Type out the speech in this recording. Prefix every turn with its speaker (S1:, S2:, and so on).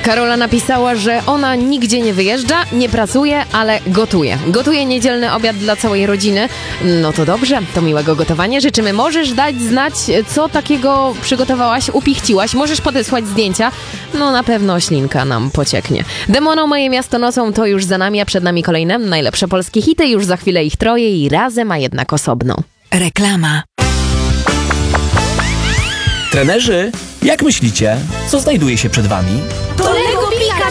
S1: Karola napisała, że ona nigdzie nie wyjeżdża, nie pracuje, ale gotuje. Gotuje niedzielny obiad dla całej rodziny. No to dobrze, to miłego gotowania życzymy. Możesz dać znać, co takiego przygotowałaś, upichciłaś. Możesz podesłać zdjęcia. No na pewno ślinka nam pocieknie. Demono, moje miasto nocą to już za nami, a przed nami kolejne najlepsze polskie hity. Już za chwilę ich troje i razem, a jednak osobno.
S2: Reklama.
S3: Trenerzy, jak myślicie, co znajduje się przed wami?
S4: To Lego Pikachu!